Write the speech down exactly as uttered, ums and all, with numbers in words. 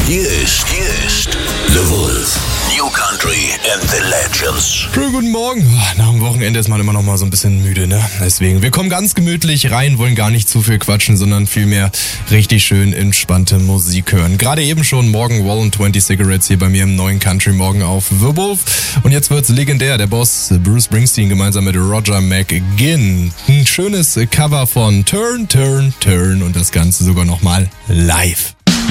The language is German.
Hier ist, hier ist The Wolf. New Country and the Legends. Schönen guten Morgen. Nach dem Wochenende ist man immer noch mal so ein bisschen müde, ne? Deswegen, wir kommen ganz gemütlich rein, wollen gar nicht zu viel quatschen, sondern vielmehr richtig schön entspannte Musik hören. Gerade eben schon morgen Wall and zwanzig Cigarettes hier bei mir im neuen Country Morgen auf The Wolf. Und jetzt wird's legendär. Der Boss Bruce Springsteen gemeinsam mit Roger McGuinn. Ein schönes Cover von Turn, Turn, Turn und das Ganze sogar nochmal live.